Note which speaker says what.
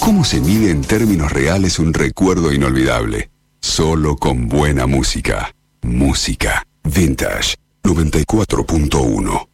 Speaker 1: ¿Cómo se mide en términos reales un recuerdo inolvidable? Solo con buena música. Música Vintage 94.1.